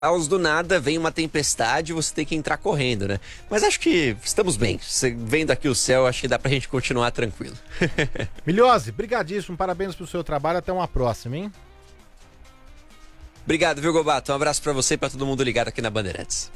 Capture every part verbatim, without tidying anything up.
caos do nada, vem uma tempestade e você tem que entrar correndo, né? Mas acho que estamos bem. Você vendo aqui o céu, acho que dá pra gente continuar tranquilo. Milhose, brigadíssimo, parabéns pelo seu trabalho, até uma próxima, hein? Obrigado, viu, Gobato? Um abraço pra você e pra todo mundo ligado aqui na Bandeirantes.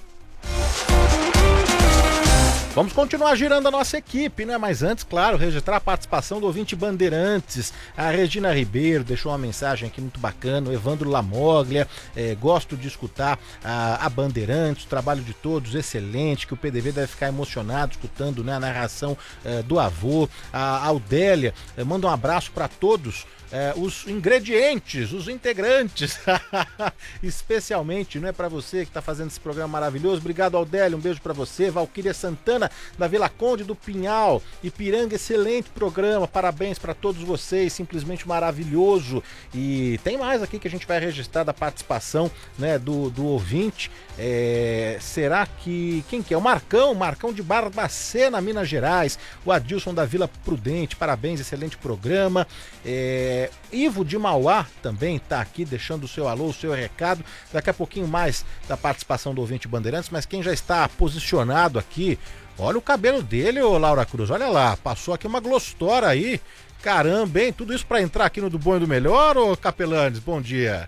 Vamos continuar girando a nossa equipe, né? Mas antes, claro, registrar a participação do ouvinte Bandeirantes. A Regina Ribeiro deixou uma mensagem aqui muito bacana. O Evandro Lamoglia, é, gosto de escutar a, a Bandeirantes, o trabalho de todos, excelente, que o P D V deve ficar emocionado escutando, né, a narração é, do avô. A Audélia, é, manda um abraço para todos. É, os ingredientes, os integrantes, especialmente, não é para você que está fazendo esse programa maravilhoso. Obrigado, Audélio, um beijo para você. Valquíria Santana, da Vila Conde do Pinhal, Ipiranga, excelente programa, parabéns para todos vocês, simplesmente maravilhoso. E tem mais aqui que a gente vai registrar da participação, né, do, do ouvinte. É, será que, quem que é? O Marcão, Marcão de Barbacena, Minas Gerais. O Adilson da Vila Prudente, parabéns, excelente programa. É, Ivo de Mauá também está aqui deixando o seu alô, o seu recado. Daqui a pouquinho mais da participação do ouvinte Bandeirantes, mas quem já está posicionado aqui, olha o cabelo dele, ô Laura Cruz, olha lá, passou aqui uma glostora aí, caramba, hein? Tudo isso para entrar aqui no Do Bom e do Melhor, ô Capelanes, bom dia.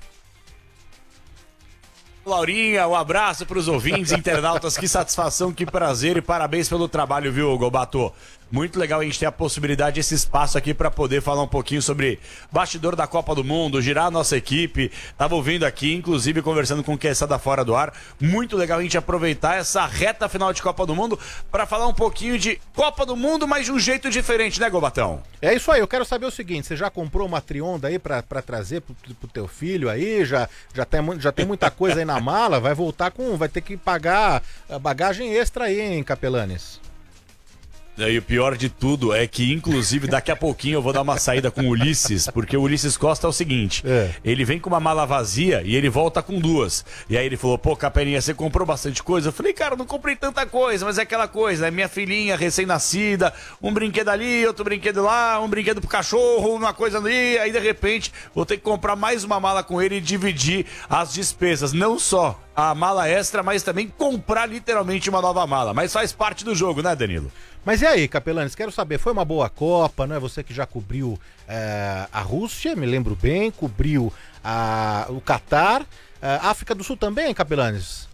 Laurinha, um abraço para os ouvintes, internautas, que satisfação, que prazer e parabéns pelo trabalho, viu, Gobato? Muito legal a gente ter a possibilidade, esse espaço aqui para poder falar um pouquinho sobre bastidor da Copa do Mundo, girar a nossa equipe. Tava ouvindo aqui, inclusive conversando com quem está fora do ar. Muito legal a gente aproveitar essa reta final de Copa do Mundo para falar um pouquinho de Copa do Mundo, mas de um jeito diferente, né, Gobatão? É isso aí, eu quero saber o seguinte, você já comprou uma Trionda aí para trazer pro, pro teu filho aí? Já, já, tem, já tem muita coisa aí na mala? Vai voltar com, vai ter que pagar a bagagem extra aí, hein, Capelanes? E o pior de tudo é que, inclusive, daqui a pouquinho eu vou dar uma saída com o Ulisses, porque o Ulisses Costa é o seguinte, é. ele vem com uma mala vazia e ele volta com duas. E aí ele falou, pô, Capelinha, você comprou bastante coisa? Eu falei, cara, não comprei tanta coisa, mas é aquela coisa, é minha filhinha recém-nascida, um brinquedo ali, outro brinquedo lá, um brinquedo pro cachorro, uma coisa ali, aí de repente vou ter que comprar mais uma mala com ele e dividir as despesas, não só a mala extra, mas também comprar literalmente uma nova mala. Mas faz parte do jogo, né, Danilo? Mas e aí, Capelanes, quero saber, foi uma boa Copa, né? Você que já cobriu é, a Rússia, me lembro bem, cobriu a, o Catar, a África do Sul também, Capelanes?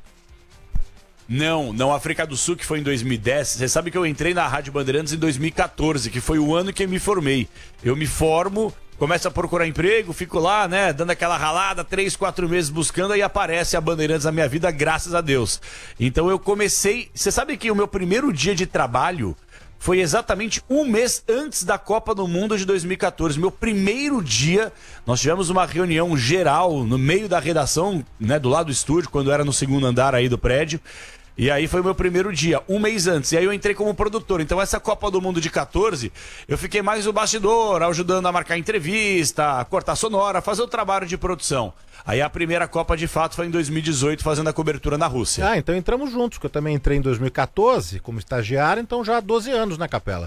Não, não, África do Sul, que foi em dois mil e dez. Você sabe que eu entrei na Rádio Bandeirantes em dois mil e quatorze, que foi o ano que eu me formei. Eu me formo, começo a procurar emprego, fico lá, né, dando aquela ralada, três, quatro meses buscando, aí aparece a Bandeirantes na minha vida, graças a Deus. Então eu comecei, você sabe que o meu primeiro dia de trabalho foi exatamente um mês antes da Copa do Mundo de dois mil e quatorze. Meu primeiro dia, nós tivemos uma reunião geral no meio da redação, né, do lado do estúdio, quando era no segundo andar aí do prédio. E aí foi o meu primeiro dia, um mês antes. E aí eu entrei como produtor. Então essa Copa do Mundo de quatorze, eu fiquei mais no bastidor, ajudando a marcar entrevista, a cortar sonora, fazer o trabalho de produção. Aí a primeira Copa de fato foi em dois mil e dezoito, fazendo a cobertura na Rússia. Ah, então entramos juntos, que eu também entrei em dois mil e quatorze como estagiário, então já há doze anos na Capela.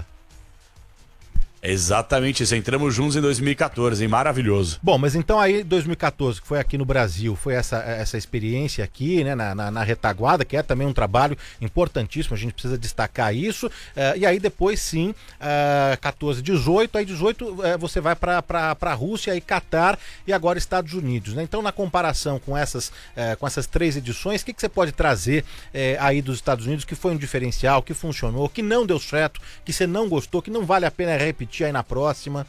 Exatamente isso, entramos juntos em dois mil e quatorze, hein? Maravilhoso. Bom, mas então aí dois mil e quatorze, que foi aqui no Brasil, foi essa, essa experiência aqui, né, na, na, na retaguarda, que é também um trabalho importantíssimo, a gente precisa destacar isso, uh, e aí depois sim, uh, quatorze, dezoito, aí dezoito uh, você vai para a Rússia, aí Catar e agora Estados Unidos, né? Então na comparação com essas, uh, com essas três edições, o que, que você pode trazer uh, aí dos Estados Unidos que foi um diferencial, que funcionou, que não deu certo, que você não gostou, que não vale a pena repetir aí na próxima?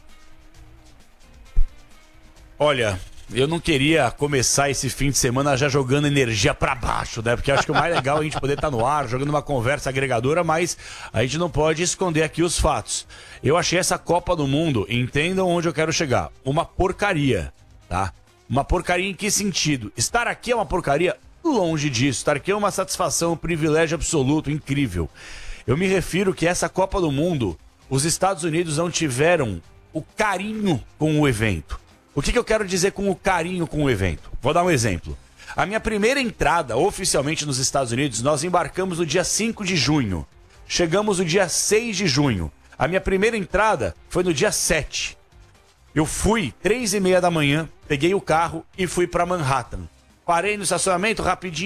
Olha, eu não queria começar esse fim de semana já jogando energia pra baixo, né? Porque eu acho que o mais legal é a gente poder estar no ar, jogando uma conversa agregadora, mas a gente não pode esconder aqui os fatos. Eu achei essa Copa do Mundo, entendam onde eu quero chegar, uma porcaria, tá? Uma porcaria em que sentido? Estar aqui é uma porcaria? Longe disso. Estar aqui é uma satisfação, um privilégio absoluto, incrível. Eu me refiro que essa Copa do Mundo, os Estados Unidos não tiveram o carinho com o evento. O que, que eu quero dizer com o carinho com o evento? Vou dar um exemplo. A minha primeira entrada oficialmente nos Estados Unidos, nós embarcamos no dia cinco de junho. Chegamos no dia seis de junho. A minha primeira entrada foi no dia sete. Eu fui três e meia da manhã, peguei o carro e fui para Manhattan. parei no estacionamento rapidinho.